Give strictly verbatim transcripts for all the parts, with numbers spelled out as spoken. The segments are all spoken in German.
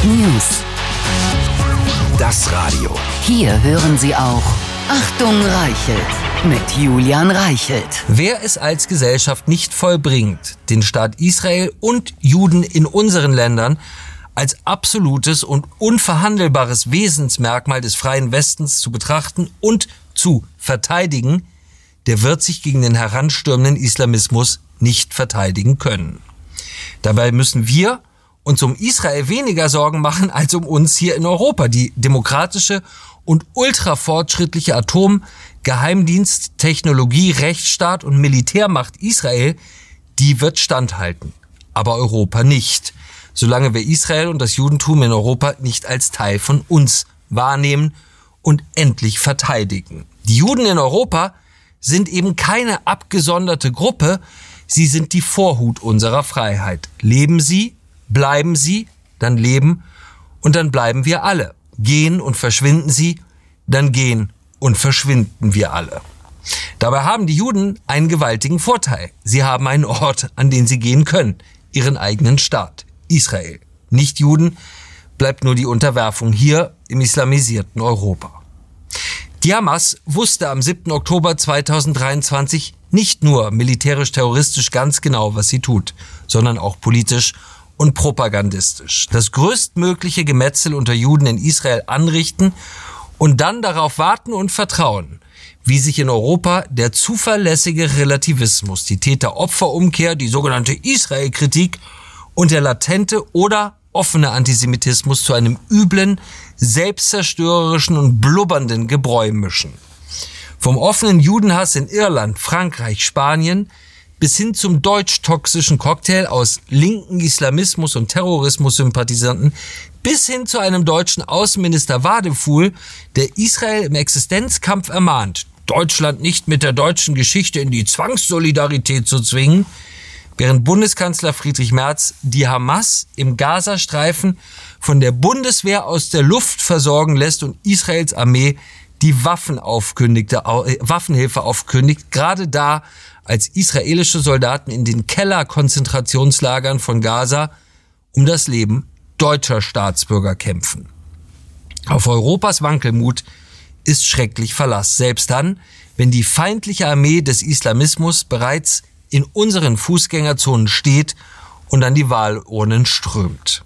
News. Das Radio. Hier hören Sie auch Achtung Reichelt mit Julian Reichelt. Wer es als Gesellschaft nicht vollbringt, den Staat Israel und Juden in unseren Ländern als absolutes und unverhandelbares Wesensmerkmal des freien Westens zu betrachten und zu verteidigen, der wird sich gegen den heranstürmenden Islamismus nicht verteidigen können. Dabei müssen wir uns um Israel weniger Sorgen machen als um uns hier in Europa. Die demokratische und ultrafortschrittliche Atom-, Geheimdienst-, Technologie-, Rechtsstaat und Militärmacht Israel, die wird standhalten. Aber Europa nicht, solange wir Israel und das Judentum in Europa nicht als Teil von uns wahrnehmen und endlich verteidigen. Die Juden in Europa sind eben keine abgesonderte Gruppe, sie sind die Vorhut unserer Freiheit. Leben sie, bleiben sie, dann leben und dann bleiben wir alle. Gehen und verschwinden sie, dann gehen und verschwinden wir alle. Dabei haben die Juden einen gewaltigen Vorteil. Sie haben einen Ort, an den sie gehen können, ihren eigenen Staat, Israel. Nicht-Juden bleibt nur die Unterwerfung hier im islamisierten Europa. Die Hamas wusste am siebten Oktober zweitausenddreiundzwanzig nicht nur militärisch-terroristisch ganz genau, was sie tut, sondern auch politisch und propagandistisch. Das größtmögliche Gemetzel unter Juden in Israel anrichten und dann darauf warten und vertrauen, wie sich in Europa der zuverlässige Relativismus, die Täter-Opfer-Umkehr, die sogenannte Israel-Kritik und der latente oder offene Antisemitismus zu einem üblen, selbstzerstörerischen und blubbernden Gebräu mischen. Vom offenen Judenhass in Irland, Frankreich, Spanien bis hin zum deutsch-toxischen Cocktail aus linken Islamismus- und Terrorismus-Sympathisanten bis hin zu einem deutschen Außenminister Wadefuhl, der Israel im Existenzkampf ermahnt, Deutschland nicht mit der deutschen Geschichte in die Zwangssolidarität zu zwingen, während Bundeskanzler Friedrich Merz die Hamas im Gazastreifen von der Bundeswehr aus der Luft versorgen lässt und Israels Armee die Waffen aufkündigte, äh, Waffenhilfe aufkündigt, gerade da, als israelische Soldaten in den Keller-Konzentrationslagern von Gaza um das Leben deutscher Staatsbürger kämpfen. Auf Europas Wankelmut ist schrecklich Verlass, selbst dann, wenn die feindliche Armee des Islamismus bereits in unseren Fußgängerzonen steht und an die Wahlurnen strömt.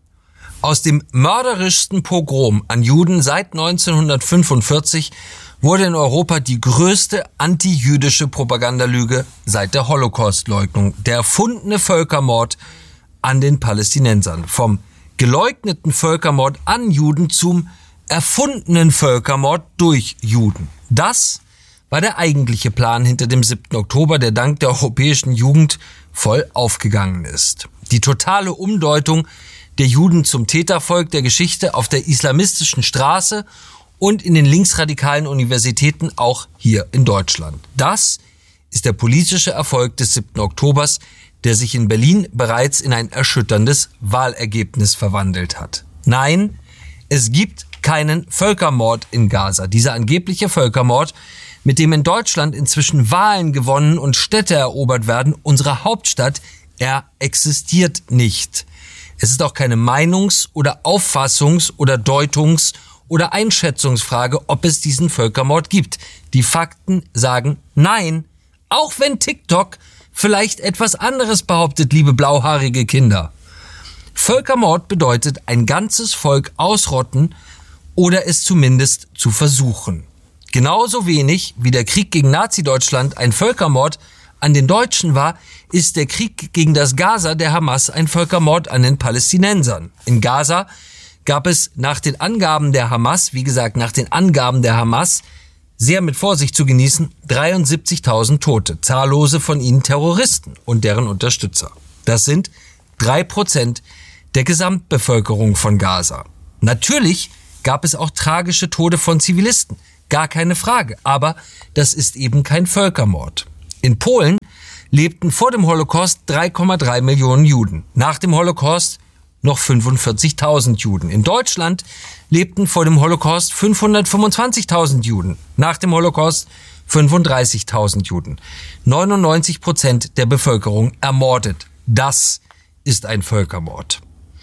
Aus dem mörderischsten Pogrom an Juden seit neunzehnhundertfünfundvierzig wurde in Europa die größte antijüdische Propagandalüge seit der Holocaustleugnung, der erfundene Völkermord an den Palästinensern. Vom geleugneten Völkermord an Juden zum erfundenen Völkermord durch Juden. Das war der eigentliche Plan hinter dem siebten Oktober, der dank der europäischen Jugend voll aufgegangen ist. Die totale Umdeutung der Juden zum Tätervolk der Geschichte auf der islamistischen Straße und in den linksradikalen Universitäten auch hier in Deutschland. Das ist der politische Erfolg des siebten Oktobers, der sich in Berlin bereits in ein erschütterndes Wahlergebnis verwandelt hat. Nein, es gibt keinen Völkermord in Gaza. Dieser angebliche Völkermord, mit dem in Deutschland inzwischen Wahlen gewonnen und Städte erobert werden, unsere Hauptstadt, er existiert nicht. Es ist auch keine Meinungs- oder Auffassungs- oder Deutungs- oder Einschätzungsfrage, ob es diesen Völkermord gibt. Die Fakten sagen nein, auch wenn TikTok vielleicht etwas anderes behauptet, liebe blauhaarige Kinder. Völkermord bedeutet, ein ganzes Volk ausrotten oder es zumindest zu versuchen. Genauso wenig wie der Krieg gegen Nazi-Deutschland ein Völkermord an den Deutschen war, ist der Krieg gegen das Gaza der Hamas ein Völkermord an den Palästinensern. In Gaza gab es nach den Angaben der Hamas, wie gesagt, nach den Angaben der Hamas, sehr mit Vorsicht zu genießen, dreiundsiebzigtausend Tote, zahllose von ihnen Terroristen und deren Unterstützer. Das sind drei Prozent der Gesamtbevölkerung von Gaza. Natürlich gab es auch tragische Tode von Zivilisten, gar keine Frage, aber das ist eben kein Völkermord. In Polen lebten vor dem Holocaust drei Komma drei Millionen Juden, nach dem Holocaust noch fünfundvierzigtausend Juden. In Deutschland lebten vor dem Holocaust fünfhundertfünfundzwanzigtausend Juden, nach dem Holocaust fünfunddreißigtausend Juden. neunundneunzig Prozent der Bevölkerung ermordet. Das ist ein Völkermord.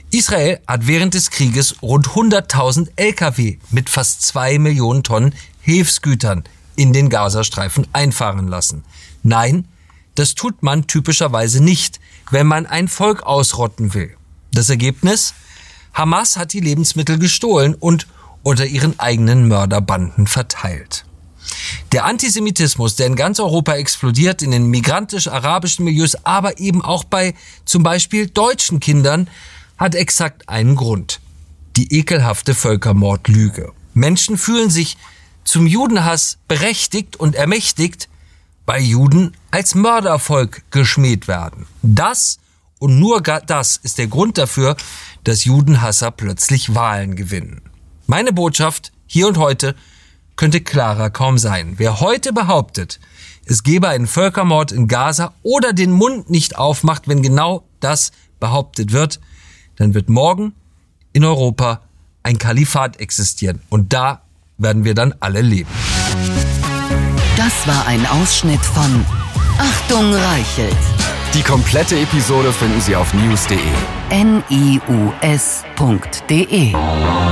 Israel hat während des Krieges rund hunderttausend L K W mit fast zwei Millionen Tonnen Hilfsgütern in den Gazastreifen einfahren lassen. Nein, das tut man typischerweise nicht, wenn man ein Volk ausrotten will. Das Ergebnis? Hamas hat die Lebensmittel gestohlen und unter ihren eigenen Mörderbanden verteilt. Der Antisemitismus, der in ganz Europa explodiert, in den migrantisch-arabischen Milieus, aber eben auch bei zum Beispiel deutschen Kindern, hat exakt einen Grund. Die ekelhafte Völkermordlüge. Menschen fühlen sich zum Judenhass berechtigt und ermächtigt, weil Juden als Mördervolk geschmäht werden. Das und nur das ist der Grund dafür, dass Judenhasser plötzlich Wahlen gewinnen. Meine Botschaft hier und heute könnte klarer kaum sein. Wer heute behauptet, es gebe einen Völkermord in Gaza oder den Mund nicht aufmacht, wenn genau das behauptet wird, dann wird morgen in Europa ein Kalifat existieren. Und da werden wir dann alle leben. Das war ein Ausschnitt von Achtung Reichelt. Die komplette Episode finden Sie auf news punkt de. N I U S punkt de